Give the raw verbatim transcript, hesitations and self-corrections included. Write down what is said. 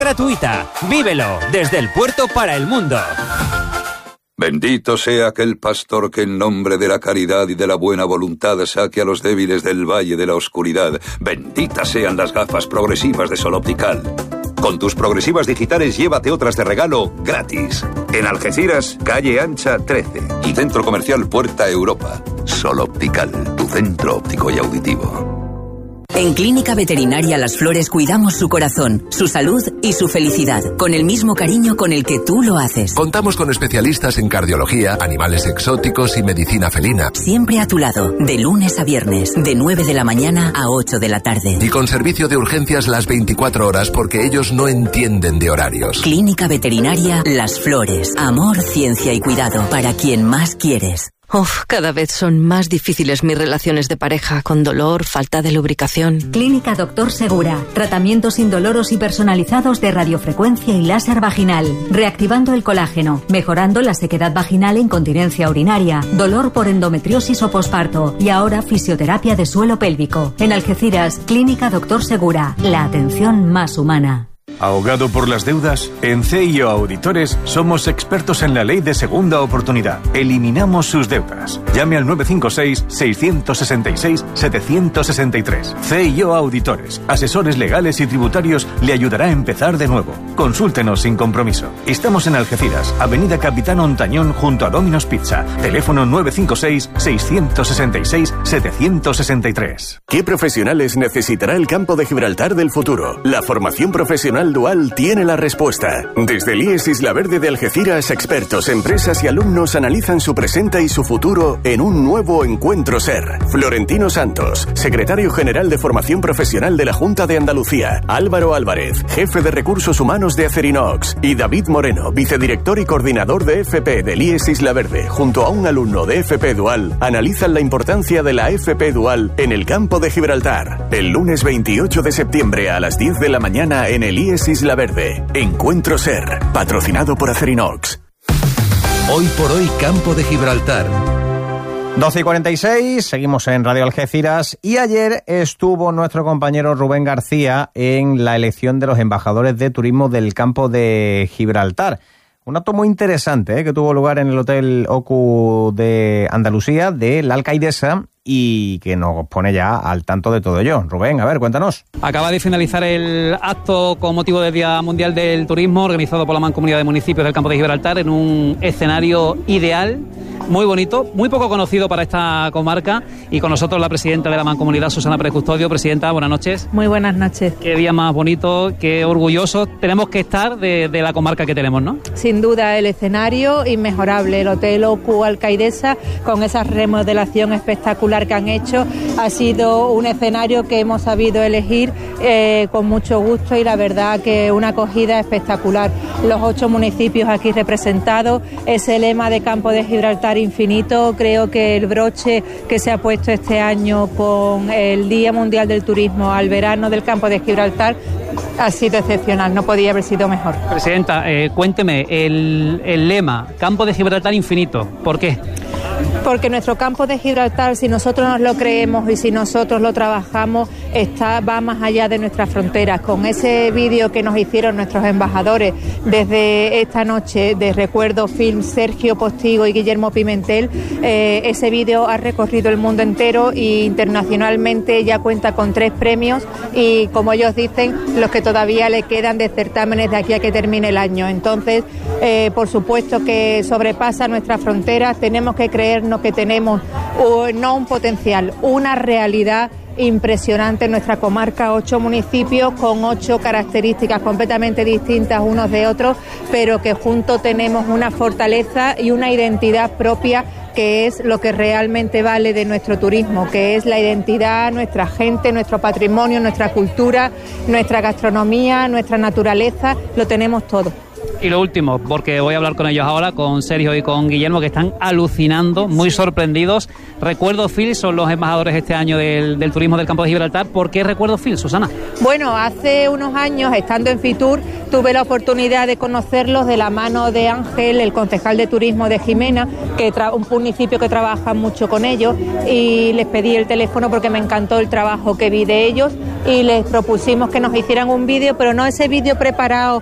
Gratuita. Vívelo desde el puerto para el mundo. Bendito sea aquel pastor que en nombre de la caridad y de la buena voluntad saque a los débiles del valle de la oscuridad. Benditas sean las gafas progresivas de Sol Optical. Con tus progresivas digitales llévate otras de regalo gratis. En Algeciras, calle Ancha trece y Centro Comercial Puerta Europa. Sol Optical, tu centro óptico y auditivo. En Clínica Veterinaria Las Flores cuidamos su corazón, su salud y su felicidad, con el mismo cariño con el que tú lo haces. Contamos con especialistas en cardiología, animales exóticos y medicina felina. Siempre a tu lado, de lunes a viernes, de nueve de la mañana a ocho de la tarde. Y con servicio de urgencias las veinticuatro horas porque ellos no entienden de horarios. Clínica Veterinaria Las Flores. Amor, ciencia y cuidado para quien más quieres. Uf, cada vez son más difíciles mis relaciones de pareja, con dolor, falta de lubricación. Clínica Doctor Segura. Tratamientos indoloros y personalizados de radiofrecuencia y láser vaginal. Reactivando el colágeno, mejorando la sequedad vaginal e incontinencia urinaria, dolor por endometriosis o posparto y ahora fisioterapia de suelo pélvico. En Algeciras, Clínica Doctor Segura. La atención más humana. ¿Ahogado por las deudas? En C I O Auditores somos expertos en la ley de segunda oportunidad. Eliminamos sus deudas. Llame al nueve cinco seis, seis seis seis, siete seis tres. C I O Auditores, asesores legales y tributarios, le ayudará a empezar de nuevo. Consúltenos sin compromiso. Estamos en Algeciras, Avenida Capitán Ontañón junto a Domino's Pizza. Teléfono nueve cinco seis, seis seis seis, siete seis tres. ¿Qué profesionales necesitará el campo de Gibraltar del futuro? La formación profesional dual tiene la respuesta. Desde el I E S Isla Verde de Algeciras, expertos, empresas y alumnos analizan su presente y su futuro en un nuevo encuentro SER. Florentino Santos, secretario general de Formación Profesional de la Junta de Andalucía, Álvaro Álvarez, jefe de Recursos Humanos de Acerinox, y David Moreno, vicedirector y coordinador de F P del I E S Isla Verde, junto a un alumno de F P Dual, analizan la importancia de la F P Dual en el campo de Gibraltar. El lunes veintiocho de septiembre a las diez de la mañana en el I E S Isla Verde. Encuentro SER, patrocinado por Acerinox. Hoy por hoy, campo de Gibraltar. doce y cuarenta y seis, seguimos en Radio Algeciras y ayer estuvo nuestro compañero Rubén García en la elección de los embajadores de turismo del campo de Gibraltar. Un acto muy interesante ¿eh? que tuvo lugar en el Hotel Ocu de Andalucía, de la Alcaidesa, y que nos pone ya al tanto de todo ello. Rubén, a ver, cuéntanos. Acaba de finalizar el acto con motivo del Día Mundial del Turismo, organizado por la Mancomunidad de Municipios del Campo de Gibraltar, en un escenario ideal, muy bonito, muy poco conocido para esta comarca, y con nosotros la presidenta de la Mancomunidad, Susana Pérez Custodio. Presidenta, buenas noches. Muy buenas noches. Qué día más bonito, qué orgullosos tenemos que estar de, de la comarca que tenemos, ¿no? Sin duda, el escenario inmejorable, el Hotel Ocu Alcaidesa, con esa remodelación espectacular que han hecho, ha sido un escenario que hemos sabido elegir eh, con mucho gusto, y la verdad que una acogida espectacular. Los ocho municipios aquí representados, ese lema de Campo de Gibraltar infinito, creo que el broche que se ha puesto este año con el Día Mundial del Turismo al verano del Campo de Gibraltar ha sido excepcional, no podía haber sido mejor. Presidenta, eh, cuénteme, el, el lema Campo de Gibraltar infinito, ¿por qué? Porque nuestro campo de Gibraltar, si nosotros nos lo creemos y si nosotros lo trabajamos, está, va más allá de nuestras fronteras. Con ese vídeo que nos hicieron nuestros embajadores desde esta noche de Recuerdo Film, Sergio Postigo y Guillermo Pimentel, eh, ese vídeo ha recorrido el mundo entero e internacionalmente ya cuenta con tres premios, y como ellos dicen, los que todavía le quedan de certámenes de aquí a que termine el año. Entonces, eh, por supuesto que sobrepasa nuestras fronteras, tenemos que creernos que tenemos uh, no un potencial, una realidad impresionante en nuestra comarca, ocho municipios con ocho características completamente distintas unos de otros, pero que juntos tenemos una fortaleza y una identidad propia, que es lo que realmente vale de nuestro turismo, que es la identidad, nuestra gente, nuestro patrimonio, nuestra cultura, nuestra gastronomía, nuestra naturaleza, lo tenemos todo. Y lo último, porque voy a hablar con ellos ahora, con Sergio y con Guillermo, que están alucinando, muy sorprendidos. Recuerdo Phil son los embajadores este año del, del turismo del campo de Gibraltar. ¿Por qué Recuerdo Phil, Susana? Bueno, hace unos años, estando en Fitur, tuve la oportunidad de conocerlos de la mano de Ángel, el concejal de turismo de Jimena, que tra- un municipio que trabaja mucho con ellos, y les pedí el teléfono porque me encantó el trabajo que vi de ellos y les propusimos que nos hicieran un vídeo, pero no ese vídeo preparado